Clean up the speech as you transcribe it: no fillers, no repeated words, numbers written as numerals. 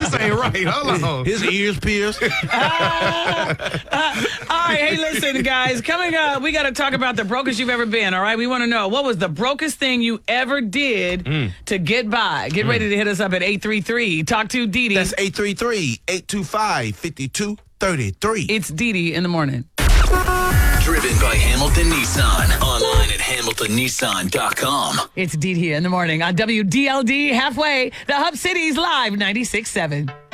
This ain't right. Hold on. His ears pierced. All right, hey, listen, guys. Coming up, we got to talk about the brokest you've ever been, all right? We want to know, what was the brokest thing you ever did to get by? Get ready to hit us up at 833. Talk to Dee Dee. That's 833-825-5233. It's Dee Dee in the morning. Driven by Hamilton Nissan. Online at hamiltonnissan.com. It's Dee Dee in the morning on WDLD Halfway, the Hub City's Live 96.7.